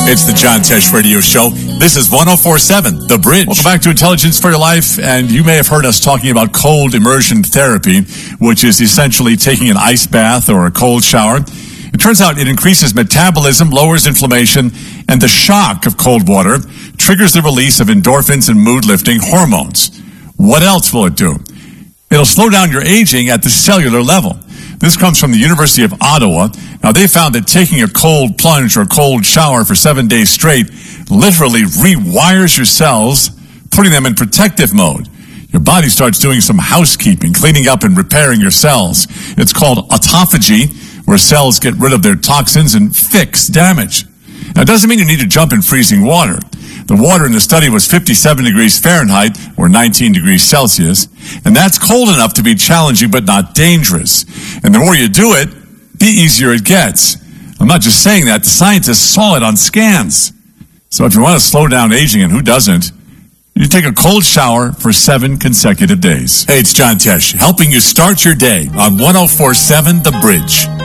It's the John Tesh Radio Show. This is 104.7, The Bridge. Welcome back to Intelligence for Your Life. And you may have heard us talking about cold immersion therapy, which is essentially taking an ice bath or a cold shower. It turns out it increases metabolism, lowers inflammation, and the shock of cold water triggers the release of endorphins and mood-lifting hormones. What else will it do? It'll slow down your aging at the cellular level. This comes from the University of Ottawa. Now, they found that taking a cold plunge or a cold shower for 7 days straight literally rewires your cells, putting them in protective mode. Your body starts doing some housekeeping, cleaning up and repairing your cells. It's called autophagy, where cells get rid of their toxins and fix damage. Now, it doesn't mean you need to jump in freezing water. The water in the study was 57 degrees Fahrenheit, or 19 degrees Celsius, and that's cold enough to be challenging but not dangerous. And the more you do it, the easier it gets. I'm not just saying that. The scientists saw it on scans. So if you want to slow down aging, and who doesn't, you take a cold shower for 7 consecutive days. Hey, it's John Tesh, helping you start your day on 104.7 The Bridge.